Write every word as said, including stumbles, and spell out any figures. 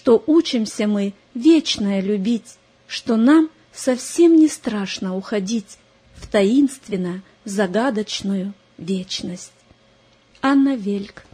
что учимся мы вечное любить, что нам совсем не страшно уходить в таинственно загадочную вечность. Анна Вельк.